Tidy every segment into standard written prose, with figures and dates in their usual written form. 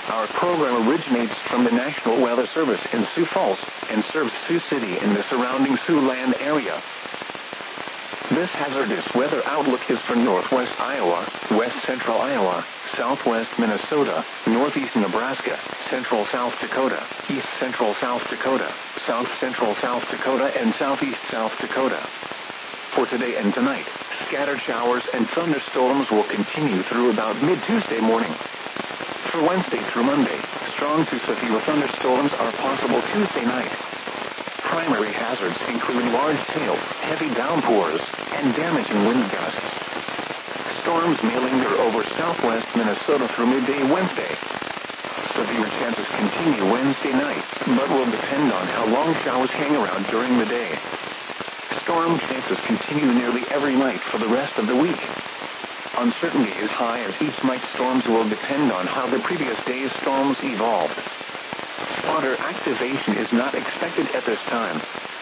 Our program originates from the National Weather Service in Sioux Falls and serves Sioux City and the surrounding Siouxland area. This hazardous weather outlook is for northwest Iowa, west central Iowa, southwest Minnesota, northeast Nebraska, central South Dakota, east central South Dakota, south central South Dakota, and southeast South Dakota. For today and tonight, scattered showers and thunderstorms will continue through about mid-Tuesday morning. For Wednesday through Monday, strong to severe thunderstorms are possible Tuesday night. Primary hazards include large hail, heavy downpours, and damaging wind gusts. Storms may linger over southwest Minnesota through midday Wednesday. Severe chances continue Wednesday night, but will depend on how long showers hang around during the day. Storm chances continue nearly every night for the rest of the week. Uncertainty is high as each night's storms will depend on how the previous day's storms evolved. Spotter activation is not expected at this time.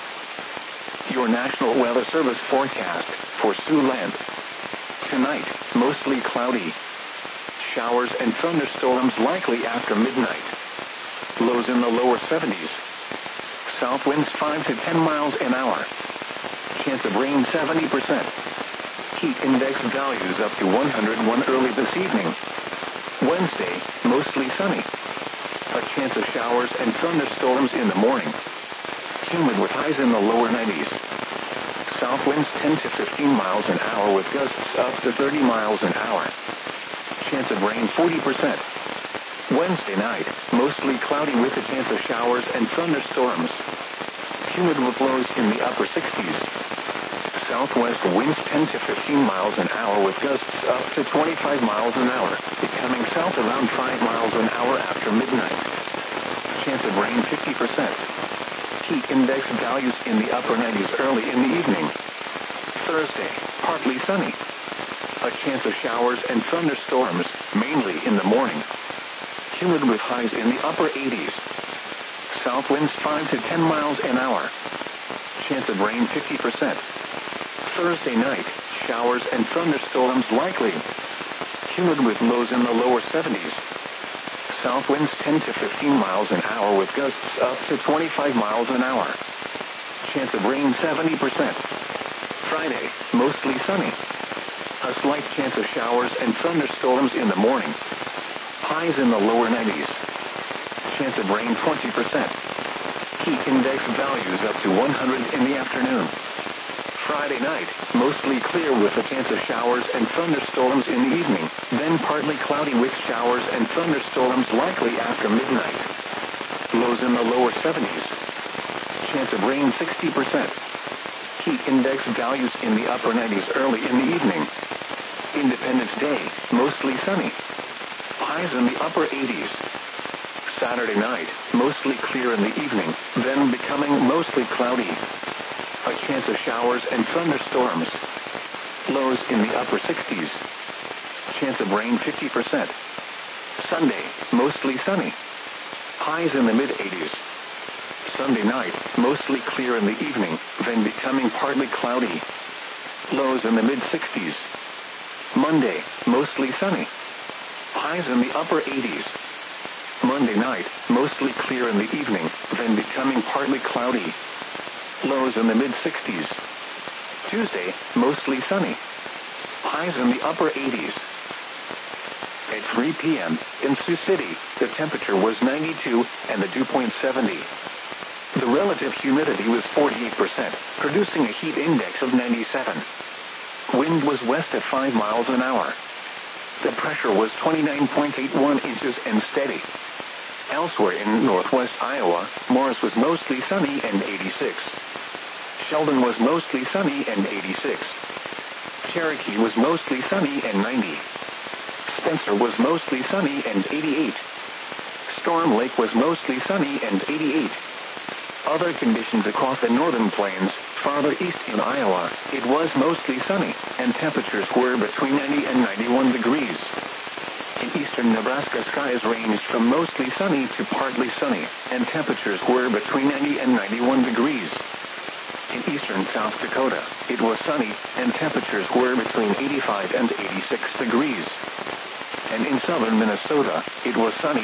Your National Weather Service forecast for Siouxland. Tonight, mostly cloudy. Showers and thunderstorms likely after midnight. Lows in the lower 70s. South winds 5 to 10 miles an hour. Chance of rain 70%. Heat index values up to 101 early this evening. Wednesday, mostly sunny. A chance of showers and thunderstorms in the morning. Humid with highs in the lower 90s. South winds 10 to 15 miles an hour with gusts up to 30 miles an hour. Chance of rain 40%. Wednesday night, mostly cloudy with a chance of showers and thunderstorms. Humid with lows in the upper 60s. Southwest winds 10 to 15 miles an hour with gusts up to 25 miles an hour, becoming south around 5 miles an hour after midnight. Chance of rain 50%. Heat index values in the upper 90s early in the evening. Thursday, partly sunny. A chance of showers and thunderstorms, mainly in the morning. Humid with highs in the upper 80s. South winds 5 to 10 miles an hour. Chance of rain 50%. Thursday night, showers and thunderstorms likely. Humid with lows in the lower 70s. South winds 10 to 15 miles an hour with gusts up to 25 miles an hour. Chance of rain 70%. Friday, mostly sunny. A slight chance of showers and thunderstorms in the morning. Highs in the lower 90s. Chance of rain 20%. Heat index values up to 100 in the afternoon. Friday night, mostly clear with a chance of showers and thunderstorms in the evening, then partly cloudy with showers and thunderstorms likely after midnight. Lows in the lower 70s. Chance of rain 60%. Heat index values in the upper 90s early in the evening. Independence Day, mostly sunny. Highs in the upper 80s. Saturday night, mostly clear in the evening, then becoming mostly cloudy. A chance of showers and thunderstorms. Lows in the upper 60s. Chance of rain 50%. Sunday, mostly sunny. Highs in the mid-80s. Sunday night, mostly clear in the evening, then becoming partly cloudy. Lows in the mid-60s. Monday, mostly sunny. Highs in the upper 80s. Monday night, mostly clear in the evening, then becoming partly cloudy. Lows in the mid-60s. Tuesday, mostly sunny. Highs in the upper 80s. At 3 p.m., in Sioux City, the temperature was 92 and the dew point 70. The relative humidity was 48%, producing a heat index of 97. Wind was west at 5 miles an hour. The pressure was 29.81 inches and steady. Elsewhere in northwest Iowa, Morris was mostly sunny and 86. Sheldon was mostly sunny and 86. Cherokee was mostly sunny and 90. Spencer was mostly sunny and 88. Storm Lake was mostly sunny and 88. Other conditions across the northern plains, farther east in Iowa, it was mostly sunny, and temperatures were between 90 and 91 degrees. In eastern Nebraska, skies ranged from mostly sunny to partly sunny, and temperatures were between 90 and 91 degrees. In eastern South Dakota, it was sunny, and temperatures were between 85 and 86 degrees. And in southern Minnesota, it was sunny,